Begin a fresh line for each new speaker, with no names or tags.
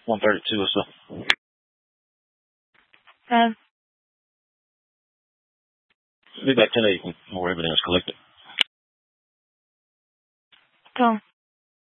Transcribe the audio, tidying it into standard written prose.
1:32 or so.
Okay.
Be back 10:08 when more evidence collected.
Cool.